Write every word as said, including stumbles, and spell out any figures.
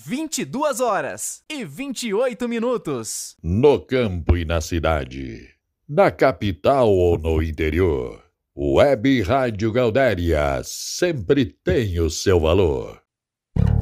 vinte e duas horas e vinte e oito minutos. No campo e na cidade, na capital ou no interior, Web Rádio Gaudéria sempre tem o seu valor.